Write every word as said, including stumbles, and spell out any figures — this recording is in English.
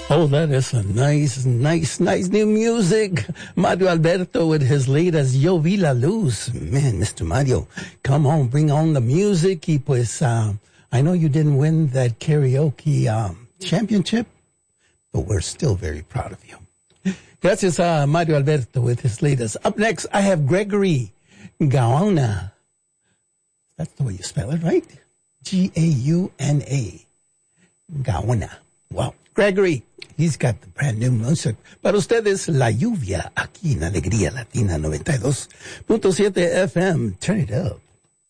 Oh, that is a nice, nice, nice new music. Mario Alberto with his latest Yo Vi La Luz. Man, Mister Mario, come on, bring on the music. Y pues, uh, I know you didn't win that karaoke um, championship, but we're still very proud of you. Gracias a uh, Mario Alberto with his latest. Up next, I have Gregory Gauna. That's the way you spell it, right? G A U N A. Gauna. Wow. Gregory, he's got the brand new music. Para ustedes, La Lluvia, aquí en Alegría Latina noventa y dos punto siete F M. Turn it up.